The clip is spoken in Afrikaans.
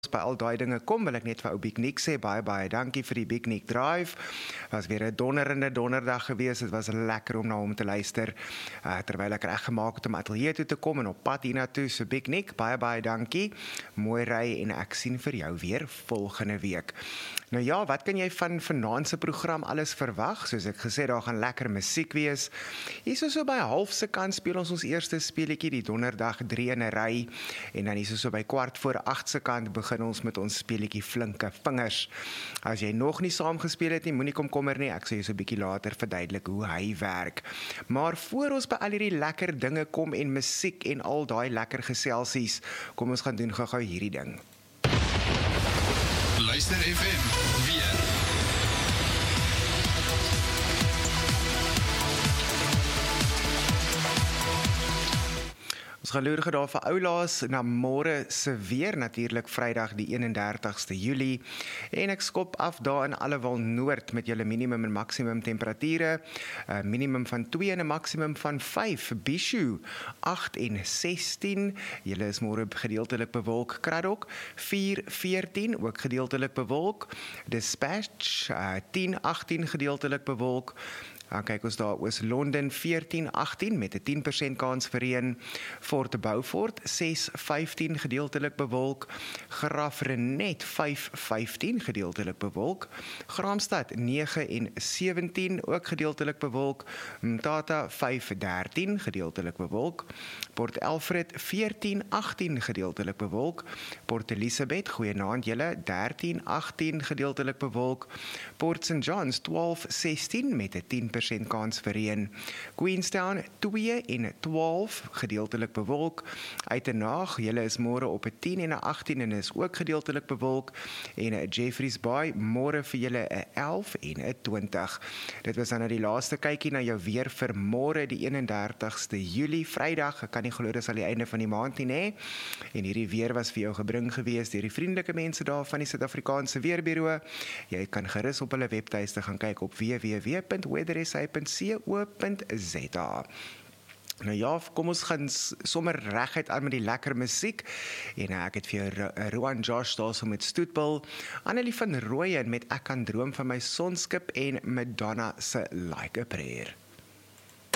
by al daai dinge kom, wil ek net vir ou Big Nick sê, baie dankie vir die Big Nick Drive. Was weer 'n donderende donderdag gewees. Dit was lekker om na hom te luister, terwyl ek reggemaak het om ateljee toe te kom en op pad hiernatoe. So Big Nick, baie dankie. Mooi ry en ek sien vir jou weer volgende week. Nou ja, wat kan jy van vanaand se program alles verwag? Soos ek gesê, daar gaan lekker musiek wees. Hier so by half se kant speel ons eerste speletjie, die donderdag 3 in 'n ry, en dan hier so by 7:15 se kant begin ons met ons speletjie Flinke Vingers. As jy nog nie saam gespeel het nie, moenie komkommer nie, ek sal jou so 'n bietjie later verduidelik hoe hy werk. Maar voor ons by al hierdie lekker dinge kom en musiek en al daai lekker geselsies, kom ons gaan doen gou hierdie ding. Luister FM weer. Ons gaan loer gedaar vir oulaas na môre se weer, natuurlik Vrydag die 31ste Julie, en ek skop af daar in Allewal Noord met julle minimum en maksimum temperature, minimum van 2 en 'n maksimum van 5, Bishu 8 en 16, julle is môre gedeeltelik bewolk, Kraddock 4-14, ook gedeeltelik bewolk, Dispatch 10-18 gedeeltelik bewolk, dan kyk ons daar Oos-London 14-18 met 'n 10% kans vir reën. Fort Beaufort 6-15 gedeeltelik bewolk. Graaff-Reinet 5-15 gedeeltelik bewolk. Graamsstad 9-17 ook gedeeltelik bewolk. Mthatha 5-13 gedeeltelik bewolk. Port Alfred 14-18 gedeeltelik bewolk. Port Elizabeth, goeienaand julle, 13-18 gedeeltelik bewolk. Port St Johns 12-16 met 'n 10% kans vir reën. Queenstown 2-12 gedeeltelik bewolk. Uitenhaag, julle is môre op 'n 10 en 'n 18 en is ook gedeeltelik bewolk. En Jeffreys Bay môre vir julle 'n 11 en 'n 20. Dit was dan die laaste kykie na jou weer vir môre die 31ste Julie, Vrydag. Ek kan nie glo dis al die einde van die maand nie, nê? En hierdie weer was vir jou gebring gewees deur die vriendelike mense daar van die Suid-Afrikaanse Weerbureau. Jy kan gerus op hulle webtuiste gaan kyk op www.weathersa.co.za. Nou ja, kom ons gaan sommer reguit aan met die lekker musiek. En ek het vir Rowan Josh daar so met Stoetbil, Annelie van Rooyen met Ek kan droom van my sonskip en Madonna se Like a Prayer.